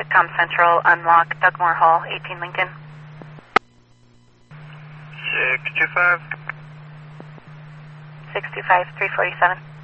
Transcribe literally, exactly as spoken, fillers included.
Com Central, unlock Dugmore Hall, eighteen Lincoln. six two five. six two five, three forty-seven.